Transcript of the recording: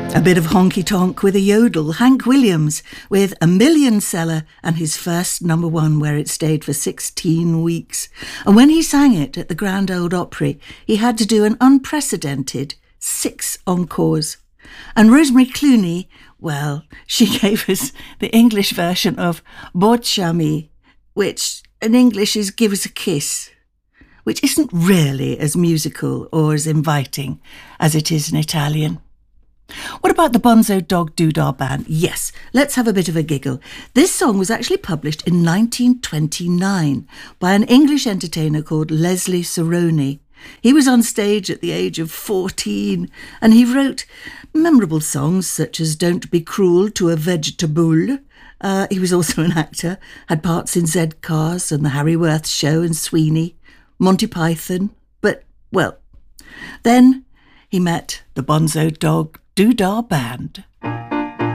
A bit of honky-tonk with a yodel, Hank Williams with a million seller and his first number one where it stayed for 16 weeks. And when he sang it at the Grand Ole Opry, he had to do an unprecedented 6 encores. And Rosemary Clooney, well, she gave us the English version of Bocciami, which in English is Give Us a Kiss, which isn't really as musical or as inviting as it is in Italian. What about the Bonzo Dog Doodah Band? Yes, let's have a bit of a giggle. This song was actually published in 1929 by an English entertainer called Leslie Saroni. He was on stage at the age of 14 and he wrote memorable songs such as Don't Be Cruel to a Vegetable. He was also an actor, had parts in Z Cars and The Harry Worth Show and Sweeney, Monty Python, but, well, then he met the Bonzo Dog Doodah Band.